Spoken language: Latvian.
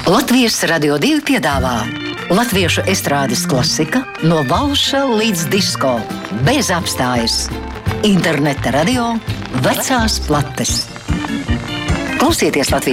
Latvijas Radio 2 piedāvā latviešu estrādes klasika no valša līdz disko, bez apstājas. Interneta radio, vecās plates. Klausieties Latvijas